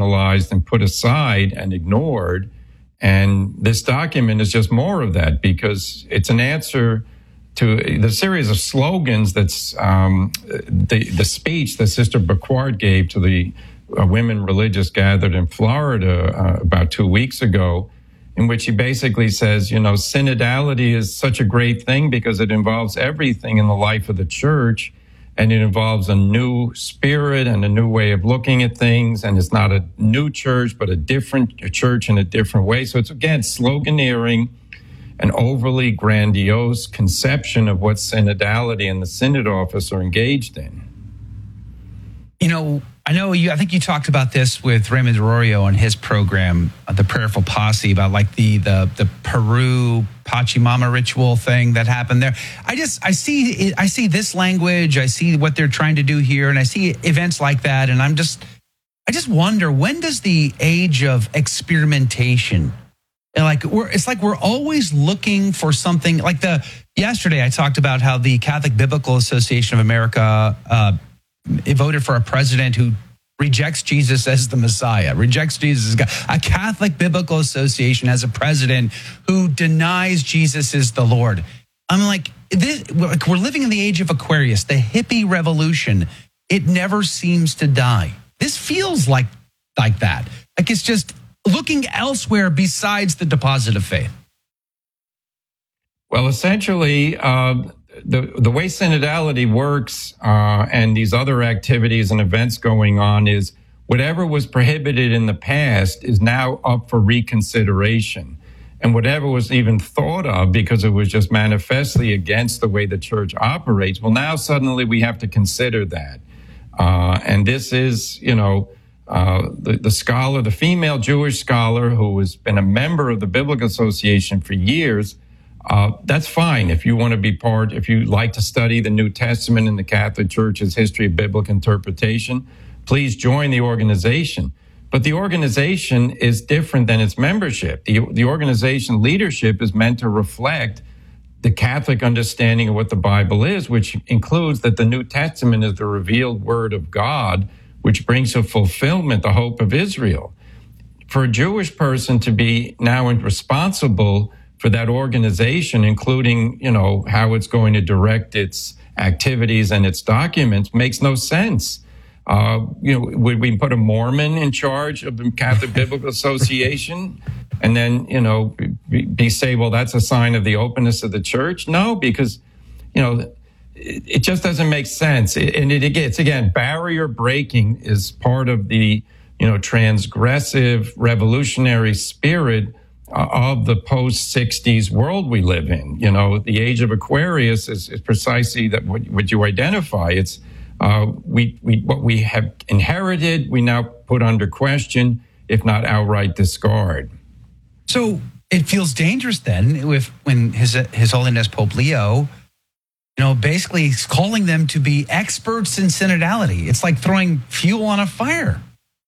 marginalized and put aside and ignored. And this document is just more of that, because it's an answer to the series of slogans that's the speech that Sister Baquart gave to the women religious gathered in Florida about 2 weeks ago, in which he basically says, synodality is such a great thing because it involves everything in the life of the church, and it involves a new spirit and a new way of looking at things, and it's not a new church, but a church in a different way. So it's, again, sloganeering, an overly grandiose conception of what synodality and the synod office are engaged in. I think you talked about this with Raymond Arroyo on his program, The Prayerful Posse, about like the Peru Pachamama ritual thing that happened there. I see this language, I see what they're trying to do here, and I see events like that, and I just wonder, when does the age of experimentation, it's like we're always looking for something. Like yesterday I talked about how the Catholic Biblical Association of America voted for a president who rejects Jesus as the Messiah, rejects Jesus as God. A Catholic Biblical Association has a president who denies Jesus is the Lord. I'm like, we're living in the age of Aquarius, the hippie revolution. It never seems to die. This feels like that. Like it's just looking elsewhere besides the deposit of faith. Well, essentially, the way synodality works and these other activities and events going on is whatever was prohibited in the past is now up for reconsideration. And whatever was even thought of because it was just manifestly against the way the church operates, well, now suddenly we have to consider that. And this is, the scholar, the female Jewish scholar who has been a member of the Biblical Association for years. That's fine if you want to be part, if you like to study the New Testament and the Catholic Church's history of biblical interpretation, please join the organization. But the organization is different than its membership. The organization leadership is meant to reflect the Catholic understanding of what the Bible is, which includes that the New Testament is the revealed word of God, which brings to fulfillment the hope of Israel. For a Jewish person to be now responsible for that organization, including, how it's going to direct its activities and its documents, makes no sense. Would we put a Mormon in charge of the Catholic Biblical Association and then, say, well, that's a sign of the openness of the church? No, because, it just doesn't make sense. And it's again, barrier breaking is part of the, transgressive revolutionary spirit of the post-60s world we live in. The age of Aquarius is precisely that what you identify. It's what we have inherited, we now put under question, if not outright discard. So it feels dangerous then when His Holiness Pope Leo, basically is calling them to be experts in synodality. It's like throwing fuel on a fire.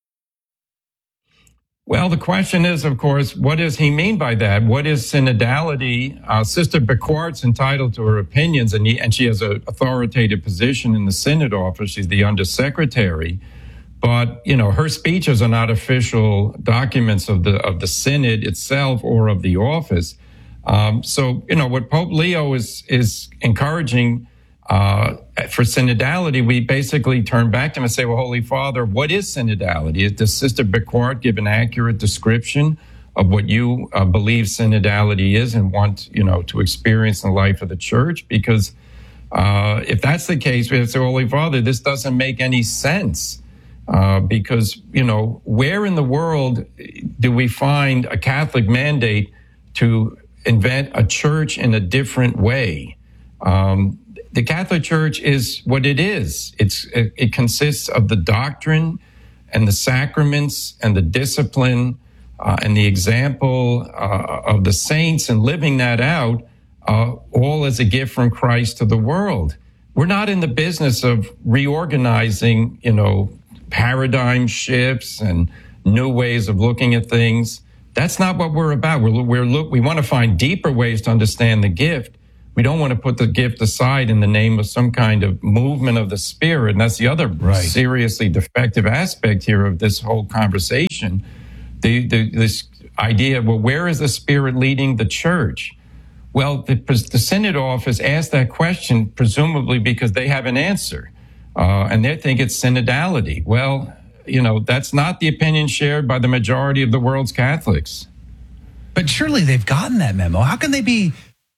Well, the question is, of course, what does he mean by that? What is synodality? Sister Baquart's entitled to her opinions, and she has an authoritative position in the synod office. She's the undersecretary. But, her speeches are not official documents of the synod itself or of the office. So, what Pope Leo is encouraging for synodality, we basically turn back to him and say, well, Holy Father, what is synodality? Does Sister Baquart give an accurate description of what you believe synodality is and want, to experience in the life of the church? Because if that's the case, we have to say, Holy Father, this doesn't make any sense. Because, where in the world do we find a Catholic mandate to invent a church in a different way? The Catholic Church is what it is. It consists of the doctrine and the sacraments and the discipline and the example of the saints and living that out, all as a gift from Christ to the world. We're not in the business of reorganizing, paradigm shifts and new ways of looking at things. That's not what we're about. We want to find deeper ways to understand the gift, we don't want to put the gift aside in the name of some kind of movement of the Spirit. And that's the other seriously defective aspect here of this whole conversation. This idea of, well, where is the Spirit leading the church? Well, the Synod office asked that question presumably because they have an answer, and they think it's synodality. Well, that's not the opinion shared by the majority of the world's Catholics. But surely they've gotten that memo. How can they be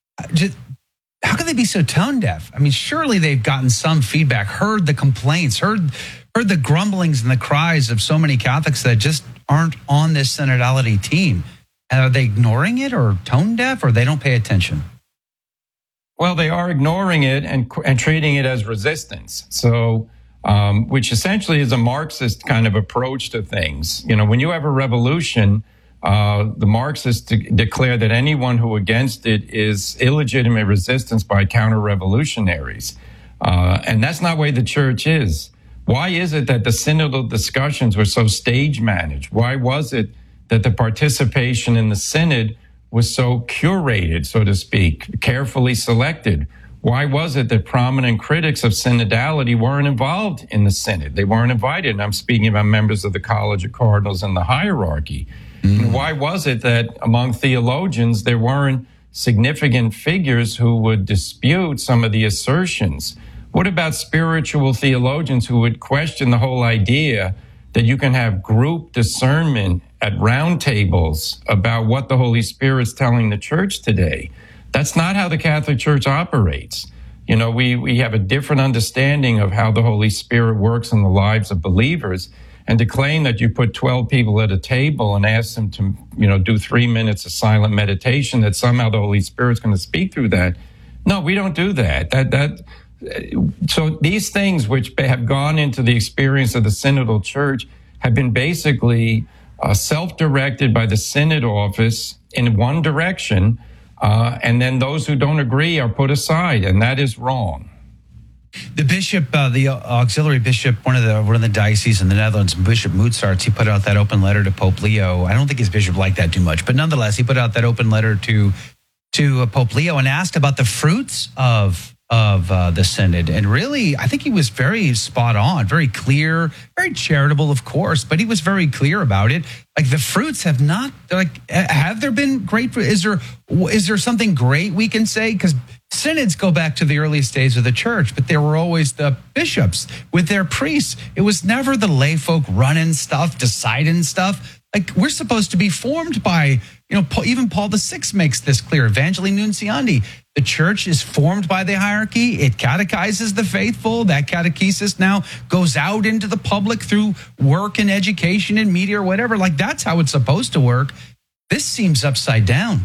so tone deaf? I mean, surely they've gotten some feedback, heard the complaints, heard the grumblings and the cries of so many Catholics that just aren't on this synodality team. Are they ignoring it or tone deaf, or they don't pay attention? Well, they are ignoring it and treating it as resistance. So, which essentially is a Marxist kind of approach to things. When you have a revolution, the Marxists declare that anyone who against it is illegitimate resistance by counter-revolutionaries. And that's not the way the church is. Why is it that the synodal discussions were so stage-managed? Why was it that the participation in the synod was so curated, so to speak, carefully selected? Why was it that prominent critics of synodality weren't involved in the synod? They weren't invited. And I'm speaking about members of the College of Cardinals and the hierarchy. Mm-hmm. Why was it that among theologians there weren't significant figures who would dispute some of the assertions? What about spiritual theologians who would question the whole idea that you can have group discernment at round tables about what the Holy Spirit's telling the church today? That's not how the Catholic Church operates. We have a different understanding of how the Holy Spirit works in the lives of believers. And to claim that you put 12 people at a table and ask them to, do 3 minutes of silent meditation, that somehow the Holy Spirit's going to speak through that. No, we don't do that. So these things which have gone into the experience of the Synodal Church have been basically self-directed by the Synod office in one direction, and then those who don't agree are put aside, and that is wrong. The bishop, the auxiliary bishop, one of the dioceses in the Netherlands, Bishop Mozarts, he put out that open letter to Pope Leo. I don't think his bishop liked that too much, but nonetheless, he put out that open letter to Pope Leo and asked about the fruits of the synod. And really, I think he was very spot on, very clear, very charitable, of course, but he was very clear about it. Like, the fruits have there been great? Is there something great we can say? Because synods go back to the earliest days of the church, but there were always the bishops with their priests. It was never the lay folk running stuff, deciding stuff. Like, we're supposed to be formed by, even Paul VI makes this clear, Evangelii Nuntiandi. The church is formed by the hierarchy. It catechizes the faithful. That catechesis now goes out into the public through work and education and media or whatever. Like, that's how it's supposed to work. This seems upside down.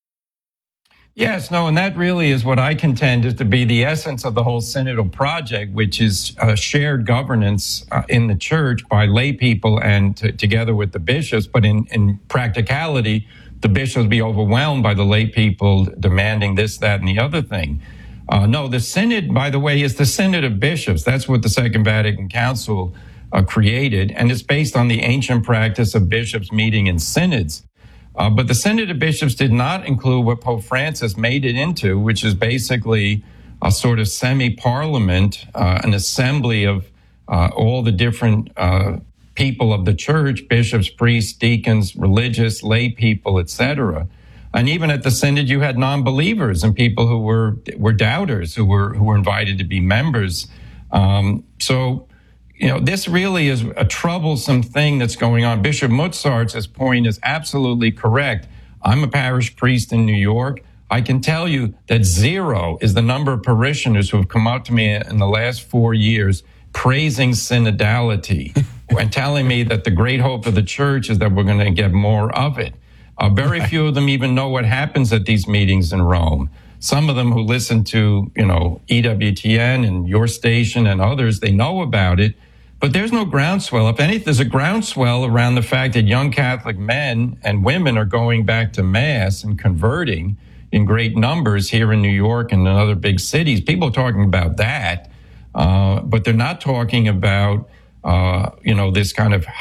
Yes, no, and that really is what I contend is to be the essence of the whole synodal project, which is shared governance in the church by lay people and together with the bishops. But in practicality, the bishops be overwhelmed by the lay people demanding this, that, and the other thing. No, the synod, by the way, is the synod of bishops. That's what the Second Vatican Council created, and it's based on the ancient practice of bishops meeting in synods. But the Synod of Bishops did not include what Pope Francis made it into, which is basically a sort of semi-parliament, an assembly of all the different people of the church, bishops, priests, deacons, religious, lay people, etc. And even at the Synod, you had non-believers and people who were doubters who were invited to be members. This really is a troublesome thing that's going on. Bishop Mozart's point is absolutely correct. I'm a parish priest in New York. I can tell you that 0 is the number of parishioners who have come up to me in the last 4 years praising synodality and telling me that the great hope of the church is that we're going to get more of it. Very few of them even know what happens at these meetings in Rome. Some of them who listen to, EWTN and your station and others, they know about it. But there's no groundswell. If anything, there's a groundswell around the fact that young Catholic men and women are going back to Mass and converting in great numbers here in New York and in other big cities. People are talking about that, but they're not talking about, this kind of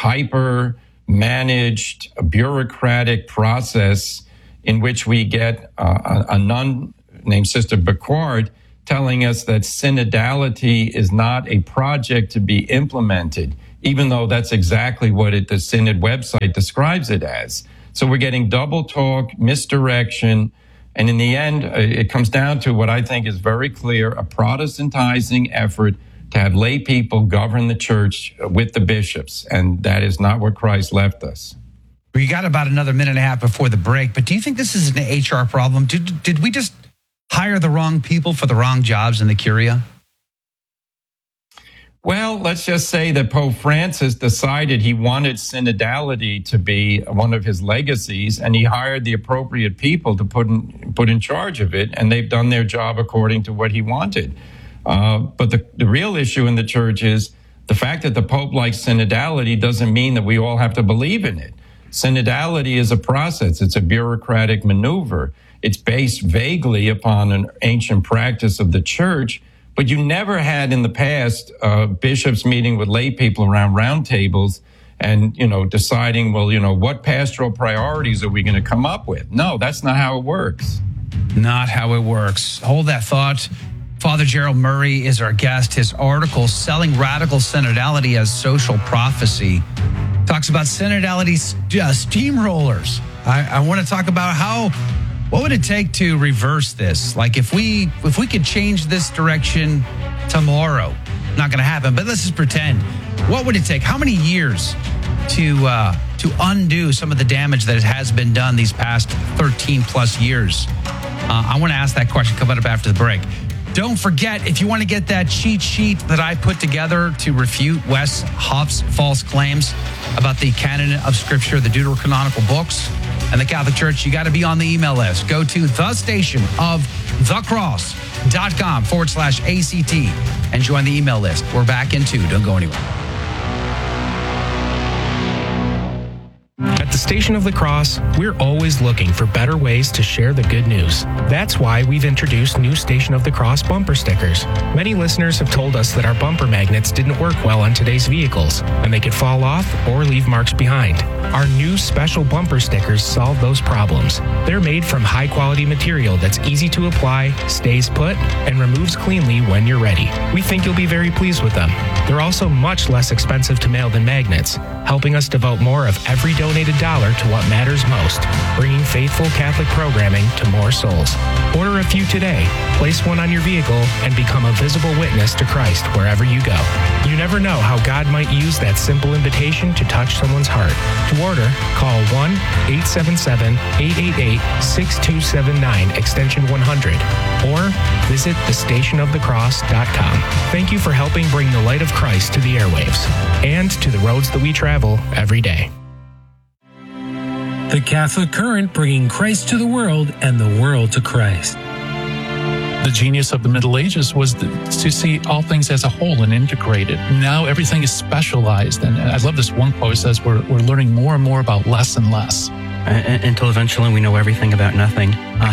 hyper-managed, bureaucratic process in which we get a named Sister Bacquard telling us that synodality is not a project to be implemented, even though that's exactly what the Synod website describes it as. So we're getting double talk, misdirection, and in the end, it comes down to what I think is very clear, a Protestantizing effort to have lay people govern the church with the bishops, and that is not what Christ left us. We got about another minute and a half before the break, but do you think this is an HR problem? Did we just hire the wrong people for the wrong jobs in the Curia? Well, let's just say that Pope Francis decided he wanted synodality to be one of his legacies, and he hired the appropriate people to put in charge of it, and they've done their job according to what he wanted. But the real issue in the church is the fact that the Pope likes synodality doesn't mean that we all have to believe in it. Synodality is a process. It's a bureaucratic maneuver. It's based vaguely upon an ancient practice of the church, but you never had in the past bishops meeting with lay people around round tables and, deciding, what pastoral priorities are we going to come up with? No, that's not how it works. Not how it works. Hold that thought. Father Gerald Murray is our guest. His article, Selling Radical Synodality as Social Prophecy, talks about synodality steamrollers. I want to talk about what would it take to reverse this? Like if we could change this direction tomorrow, not going to happen, but let's just pretend. What would it take? How many years to undo some of the damage that has been done these past 13 plus years? I want to ask that question coming up after the break. Don't forget, if you want to get that cheat sheet that I put together to refute Wes Huff's false claims about the canon of Scripture, the Deuterocanonical books, and the Catholic Church, you got to be on the email list. Go to thestationofthecross.com/ACT and join the email list. We're back in 2. Don't go anywhere. At the Station of the Cross, we're always looking for better ways to share the good news. That's why we've introduced new Station of the Cross bumper stickers. Many listeners have told us that our bumper magnets didn't work well on today's vehicles, and they could fall off or leave marks behind. Our new special bumper stickers solve those problems. They're made from high-quality material that's easy to apply, stays put, and removes cleanly when you're ready. We think you'll be very pleased with them. They're also much less expensive to mail than magnets, helping us devote more of every donated dollar to what matters most, bringing faithful Catholic programming to more souls. Order a few today, place one on your vehicle, and become a visible witness to Christ wherever you go. You never know how God might use that simple invitation to touch someone's heart. To order, call 1-877-888-6279, extension 100, or visit thestationofthecross.com. Thank you for helping bring the light of Christ to the airwaves and to the roads that we travel every day. The Catholic Current, bringing Christ to the world and the world to Christ. The genius of the Middle Ages was to see all things as a whole and integrated. Now everything is specialized. And I love this one quote. It says we're learning more and more about less and less. Until eventually we know everything about nothing.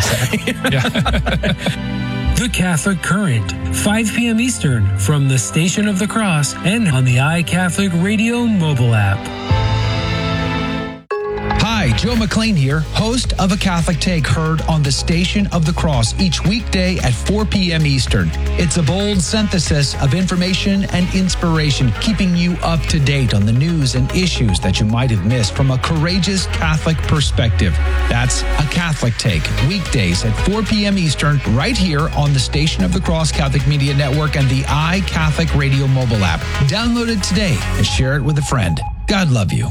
The Catholic Current, 5 p.m. Eastern, from the Station of the Cross and on the iCatholic Radio mobile app. Hi, Joe McLean here, host of A Catholic Take, heard on the Station of the Cross each weekday at 4 p.m. Eastern. It's a bold synthesis of information and inspiration, keeping you up to date on the news and issues that you might have missed from a courageous Catholic perspective. That's A Catholic Take, weekdays at 4 p.m. Eastern, right here on the Station of the Cross Catholic Media Network and the iCatholic Radio mobile app. Download it today and share it with a friend. God love you.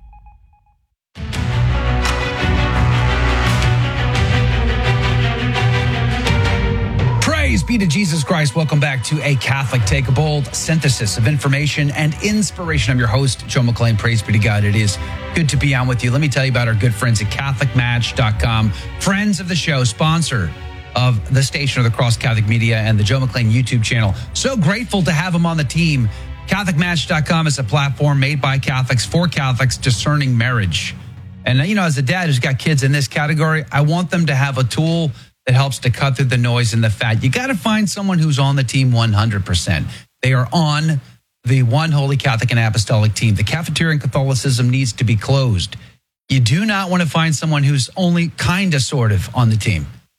Praise be to Jesus Christ. Welcome back to A Catholic Take, a bold synthesis of information and inspiration. I'm your host, Joe McLean. Praise be to God. It is good to be on with you. Let me tell you about our good friends at CatholicMatch.com. Friends of the show, sponsor of the Station of the Cross Catholic Media and the Joe McLean YouTube channel. So grateful to have them on the team. CatholicMatch.com is a platform made by Catholics for Catholics discerning marriage. And, as a dad who's got kids in this category, I want them to have a tool that helps to cut through the noise and the fat. You got to find someone who's on the team 100%. They are on the one holy Catholic and apostolic team. The cafeteria in Catholicism needs to be closed. You do not want to find someone who's only kind of sort of on the team.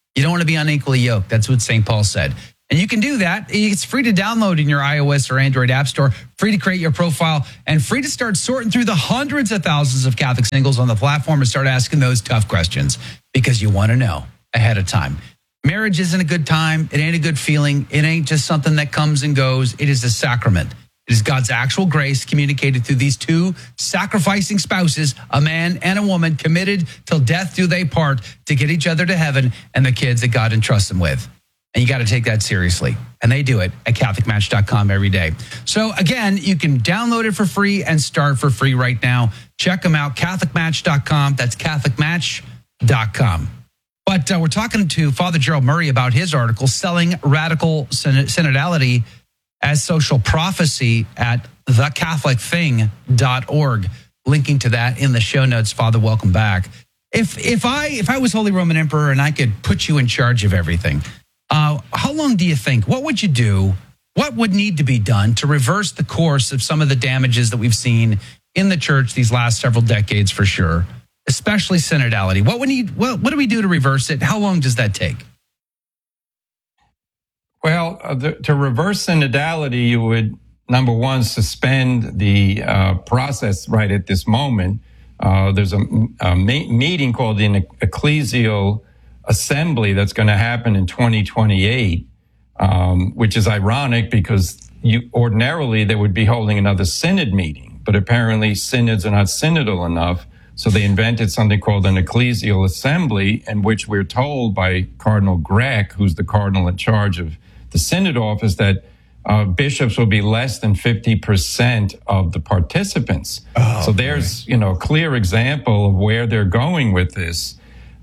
You don't want to be unequally yoked. That's what St. Paul said. And you can do that. It's free to download in your iOS or Android app store, free to create your profile, and free to start sorting through the hundreds of thousands of Catholic singles on the platform and start asking those tough questions because you want to know ahead of time. Marriage isn't a good time. It ain't a good feeling. It ain't just something that comes and goes. It is a sacrament. It is God's actual grace communicated through these two sacrificing spouses, a man and a woman, committed till death do they part to get each other to heaven and the kids that God entrusts them with. And you got to take that seriously. And they do it at CatholicMatch.com every day. So again, you can download it for free and start for free right now. Check them out, CatholicMatch.com. That's CatholicMatch.com. But we're talking to Father Gerald Murray about his article, Selling Radical Synodality as Social Prophecy at thecatholicthing.org. Linking to that in the show notes. Father, welcome back. If I was Holy Roman Emperor and I could put you in charge of everything, how long do you think? What would you do? What would need to be done to reverse the course of some of the damages that we've seen in the church these last several decades, for sure, especially synodality? What do we do to reverse it? How long does that take? Well, to reverse synodality, you would, number one, suspend the process right at this moment. There's a meeting called the Ecclesial Assembly that's going to happen in 2028, which is ironic because ordinarily they would be holding another synod meeting, but apparently synods are not synodal enough. So they invented something called an Ecclesial Assembly, in which we're told by Cardinal Grech, who's the cardinal in charge of the synod office, that bishops will be less than 50% of the participants. So there's, a clear example of where they're going with this.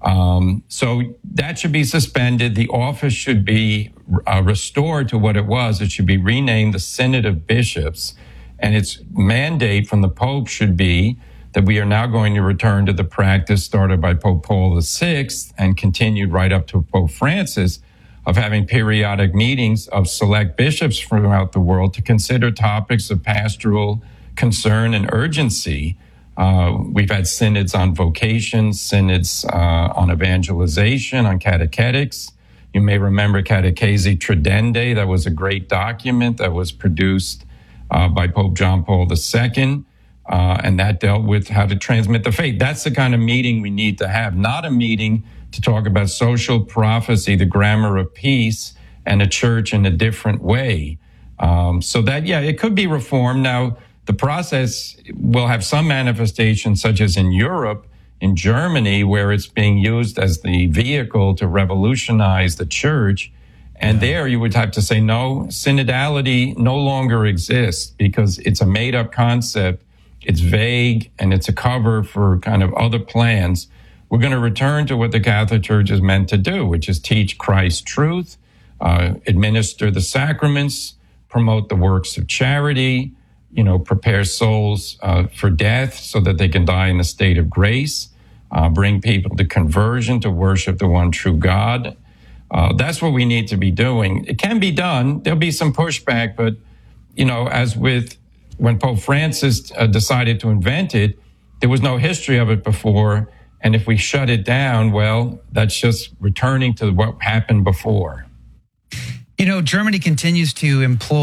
So that should be suspended. The office should be restored to what it was. It should be renamed the Synod of Bishops. And its mandate from the Pope should be that we are now going to return to the practice started by Pope Paul VI and continued right up to Pope Francis of having periodic meetings of select bishops throughout the world to consider topics of pastoral concern and urgency. We've had synods on vocation, synods on evangelization, on catechetics. You may remember Catechesi Tradendae. That was a great document that was produced by Pope John Paul II, and that dealt with how to transmit the faith. That's the kind of meeting we need to have, not a meeting to talk about social prophecy, the grammar of peace, and a church in a different way. So that, it could be reformed. Now, the process will have some manifestations, such as in Europe, in Germany, where it's being used as the vehicle to revolutionize the church. And there you would have to say, no, synodality no longer exists because it's a made-up concept. It's vague, and it's a cover for kind of other plans. We're going to return to what the Catholic Church is meant to do, which is teach Christ's truth, administer the sacraments, promote the works of charity, prepare souls for death so that they can die in a state of grace, bring people to conversion, to worship the one true God. That's what we need to be doing. It can be done. There'll be some pushback, but, as with when Pope Francis decided to invent it, there was no history of it before. And if we shut it down, well, that's just returning to what happened before. Germany continues to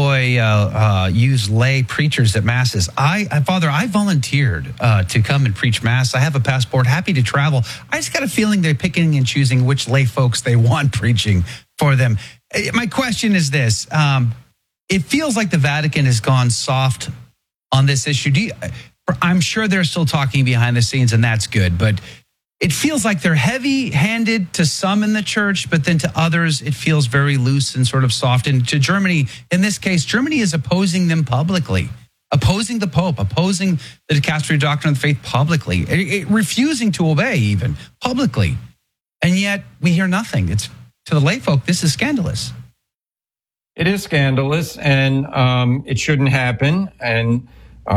use lay preachers at masses. Father, I volunteered to come and preach mass. I have a passport, happy to travel. I just got a feeling they're picking and choosing which lay folks they want preaching for them. My question is this. It feels like the Vatican has gone soft on this issue. I'm sure they're still talking behind the scenes, and that's good, but it feels like they're heavy-handed to some in the church, but then to others, it feels very loose and sort of soft. And to Germany, in this case, Germany is opposing them publicly, opposing the Pope, opposing the dicastery doctrine of the faith publicly, refusing to obey even publicly. And yet we hear nothing. It's to the lay folk, this is scandalous. It is scandalous, and it shouldn't happen. And,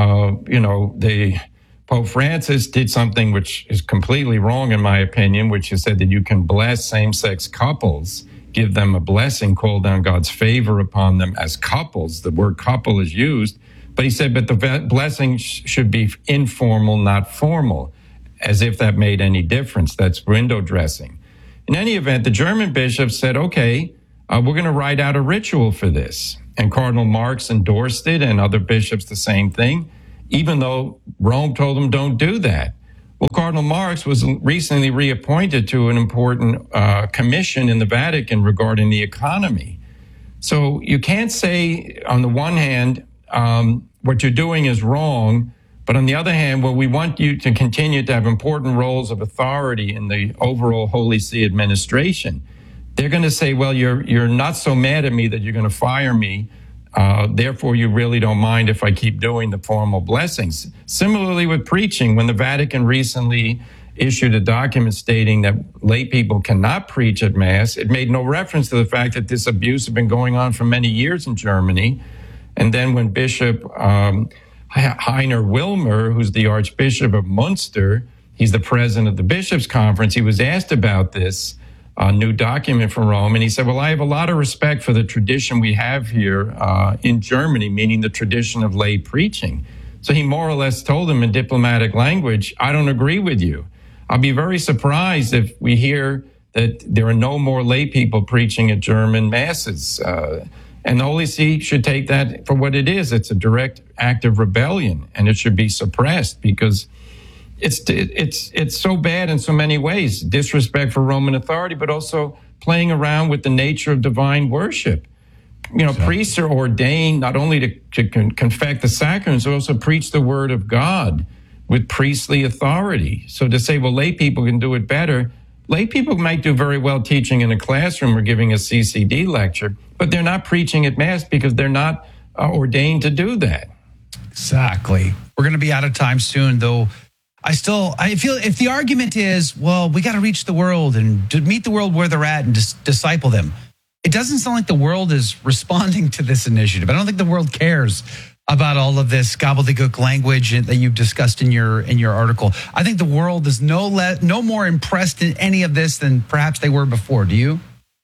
Pope Francis did something which is completely wrong, in my opinion, which is said that you can bless same-sex couples, give them a blessing, call down God's favor upon them as couples. The word couple is used. But he said, but the blessing should be informal, not formal, as if that made any difference. That's window dressing. In any event, the German bishops said, okay, we're going to write out a ritual for this. And Cardinal Marx endorsed it, and other bishops the same thing, even though Rome told them don't do that. Well, Cardinal Marx was recently reappointed to an important commission in the Vatican regarding the economy. So you can't say, on the one hand, what you're doing is wrong, but on the other hand, well, we want you to continue to have important roles of authority in the overall Holy See administration. They're going to say, well, you're not so mad at me that you're going to fire me. Therefore, you really don't mind if I keep doing the formal blessings. Similarly with preaching, when the Vatican recently issued a document stating that lay people cannot preach at Mass, it made no reference to the fact that this abuse had been going on for many years in Germany. And then when Bishop Heiner Wilmer, who's the Archbishop of Munster, he's the president of the Bishops' Conference, he was asked about this new document from Rome, and he said, well, I have a lot of respect for the tradition we have here in Germany, meaning the tradition of lay preaching. So he more or less told them in diplomatic language, I don't agree with you. I'll be very surprised if we hear that there are no more lay people preaching at German masses. And the Holy See should take that for what it is. It's a direct act of rebellion, and it should be suppressed because it's so bad in so many ways. Disrespect for Roman authority, but also playing around with the nature of divine worship. You know, priests are ordained not only to confect the sacraments, but also preach the word of God with priestly authority. So to say, well, lay people can do it better. Lay people might do very well teaching in a classroom or giving a CCD lecture, but they're not preaching at Mass because they're not ordained to do that. Exactly. We're going to be out of time soon, though. I feel if the argument is, well, we got to reach the world and to meet the world where they're at and disciple them, it doesn't sound like the world is responding to this initiative. I don't think the world cares about all of this gobbledygook language that you've discussed in your article. I think the world is no more impressed in any of this than perhaps they were before. Do you?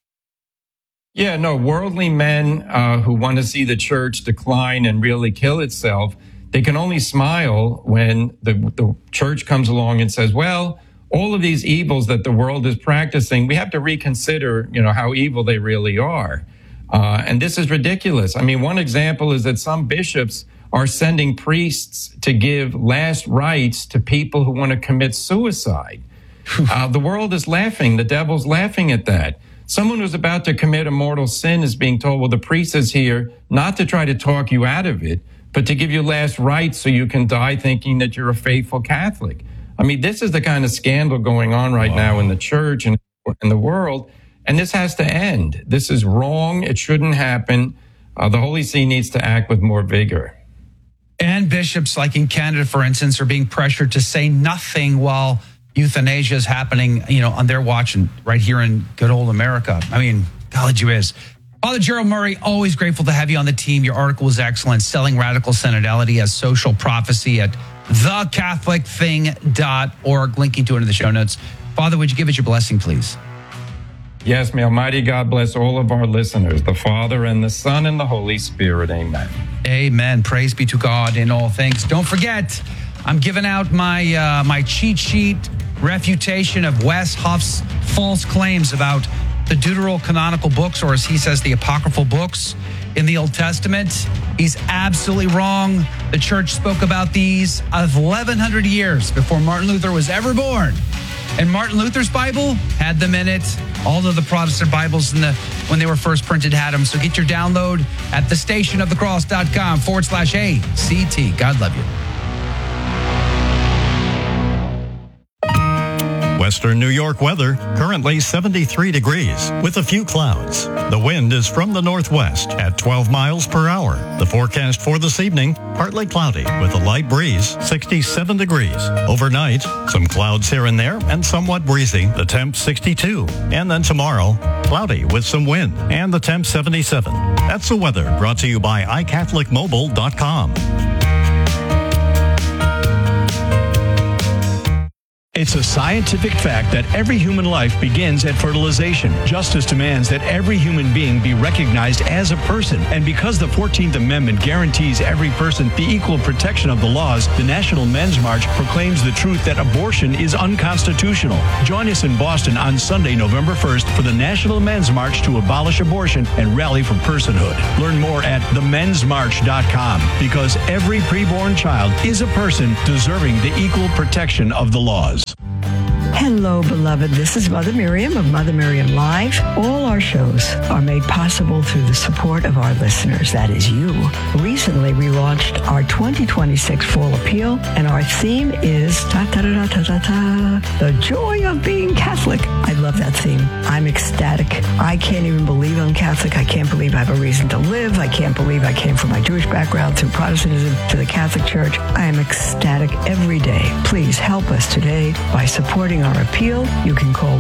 Yeah, no, worldly men who want to see the church decline and really kill itself, they can only smile when the church comes along and says, well, all of these evils that the world is practicing, we have to reconsider, how evil they really are. And this is ridiculous. I mean, one example is that some bishops are sending priests to give last rites to people who want to commit suicide. The world is laughing. The devil's laughing at that. Someone who's about to commit a mortal sin is being told, well, the priest is here not to try to talk you out of it, but to give you last rites so you can die thinking that you're a faithful Catholic. I mean, this is the kind of scandal going on right now in the church and in the world, and this has to end. This is wrong. It shouldn't happen. The Holy See needs to act with more vigor. And bishops, like in Canada, for instance, are being pressured to say nothing while euthanasia is happening, on their watch and right here in good old America. I mean, God, you is. Father Gerald Murray, always grateful to have you on the team. Your article was excellent. Selling Radical Synodality as Social Prophecy at thecatholicthing.org. Linking to it in the show notes. Father, would you give us your blessing, please? Yes, may Almighty God bless all of our listeners, the Father and the Son and the Holy Spirit. Amen. Amen. Praise be to God in all things. Don't forget, I'm giving out my cheat sheet refutation of Wes Huff's false claims about the deuterocanonical books, or as he says, the apocryphal books in the Old Testament. He's absolutely wrong. The church spoke about these 1,100 years before Martin Luther was ever born. And Martin Luther's Bible had them in it. All of the Protestant Bibles when they were first printed had them. So get your download at thestationofthecross.com/ACT. God love you. Western New York weather, currently 73 degrees with a few clouds. The wind is from the northwest at 12 miles per hour. The forecast for this evening, partly cloudy with a light breeze, 67 degrees. Overnight, some clouds here and there and somewhat breezy, the temp 62. And then tomorrow, cloudy with some wind and the temp 77. That's the weather brought to you by iCatholicMobile.com. It's a scientific fact that every human life begins at fertilization. Justice demands that every human being be recognized as a person. And because the 14th Amendment guarantees every person the equal protection of the laws, the National Men's March proclaims the truth that abortion is unconstitutional. Join us in Boston on Sunday, November 1st for the National Men's March to abolish abortion and rally for personhood. Learn more at themensmarch.com, because every preborn child is a person deserving the equal protection of the laws. Hello, beloved. This is Mother Miriam of Mother Miriam Live. All our shows are made possible through the support of our listeners, that is you. Recently, we launched our 2026 Fall Appeal, and our theme is the joy of being Catholic. I love that theme. I'm ecstatic. I can't even believe I'm Catholic. I can't believe I have a reason to live. I can't believe I came from my Jewish background through Protestantism to the Catholic Church. I am ecstatic every day. Please help us today by supporting our appeal. You can call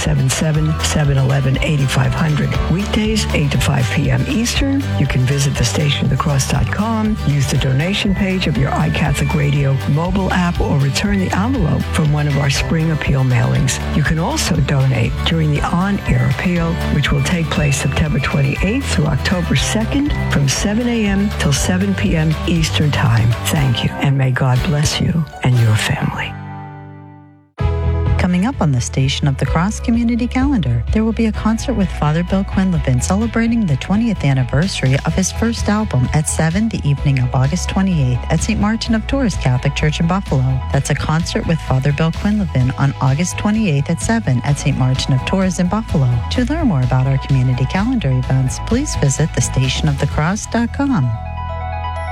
1-877-711-8500. Weekdays, 8 to 5 p.m. Eastern. You can visit thestationofthecross.com, use the donation page of your iCatholic Radio mobile app, or return the envelope from one of our spring appeal mailings. You can also donate during the on-air appeal, which will take place September 28th through October 2nd from 7 a.m. till 7 p.m. Eastern Time. Thank you, and may God bless you and your family. Coming up on the Station of the Cross Community Calendar, there will be a concert with Father Bill Quinlivan celebrating the 20th anniversary of his first album at 7 the evening of August 28th at St. Martin of Tours Catholic Church in Buffalo. That's a concert with Father Bill Quinlivan on August 28th at 7 at St. Martin of Tours in Buffalo. To learn more about our community calendar events, please visit thestationofthecross.com.